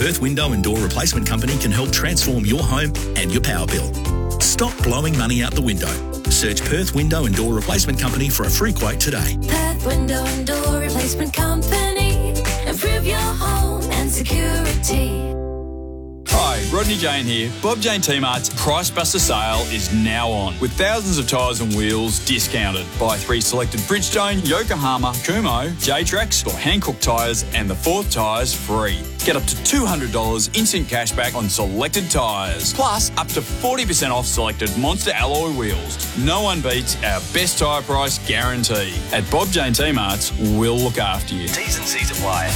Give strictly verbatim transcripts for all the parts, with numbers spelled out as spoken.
Perth Window and Door Replacement Company can help transform your home and your power bill. Stop blowing money out the window. Search Perth Window and Door Replacement Company for a free quote today. Perth Window and Door Replacement Company. Improve your home and security. Hi, Rodney Jane here. Bob Jane T-Mart's Price Buster sale is now on, with thousands of tyres and wheels discounted. Buy three selected Bridgestone, Yokohama, Kumho, J-Trax or Hankook tyres and the fourth tyres free. Get up to two hundred dollars instant cash back on selected tyres, plus up to forty percent off selected Monster alloy wheels. No one beats our best tyre price guarantee. At Bob Jane T-Mart's, we'll look after you. T's and C's apply.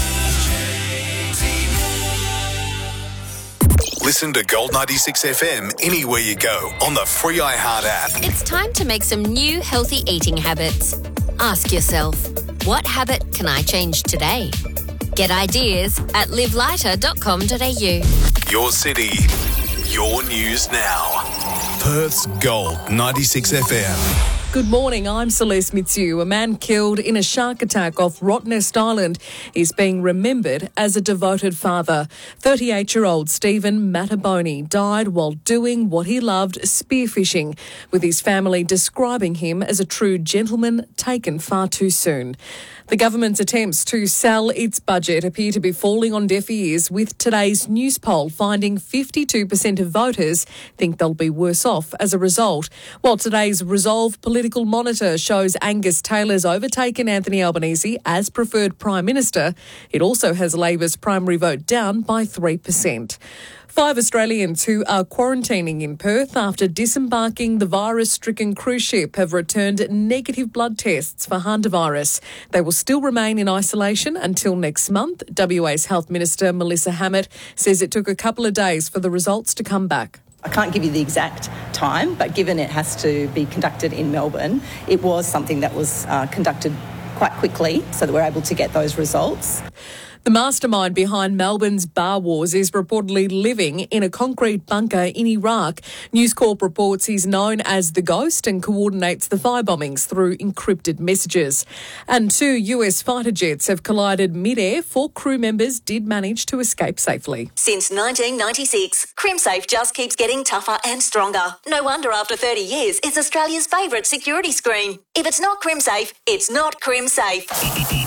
Listen to Gold ninety-six F M anywhere you go on the free iHeart app. It's time to make some new healthy eating habits. Ask yourself, what habit can I change today? Get ideas at live lighter dot com dot a u. Your city, your news now. Perth's Gold ninety-six F M. Good morning, I'm Celeste Mitsu. A man killed in a shark attack off Rottnest Island is being remembered as a devoted father. thirty-eight-year-old Stephen Mataboni died while doing what he loved, spearfishing, with his family describing him as a true gentleman taken far too soon. The government's attempts to sell its budget appear to be falling on deaf ears, with today's news poll finding fifty-two percent of voters think they'll be worse off as a result. While today's Resolve Political Monitor shows Angus Taylor's overtaken Anthony Albanese as preferred Prime Minister, it also has Labor's primary vote down by three percent. Five Australians who are quarantining in Perth after disembarking the virus-stricken cruise ship have returned negative blood tests for hantavirus. They will still remain in isolation until next month. W A's Health Minister Melissa Hammett says it took a couple of days for the results to come back. I can't give you the exact time, but given it has to be conducted in Melbourne, it was something that was uh, conducted quite quickly so that we're able to get those results. The mastermind behind Melbourne's bar wars is reportedly living in a concrete bunker in Iraq. News Corp reports he's known as the Ghost and coordinates the fire bombings through encrypted messages. And two U S fighter jets have collided mid-air. Four crew members did manage to escape safely. Since nineteen ninety-six, CrimSafe just keeps getting tougher and stronger. No wonder after thirty years, it's Australia's favourite security screen. If it's not CrimSafe, it's not CrimSafe.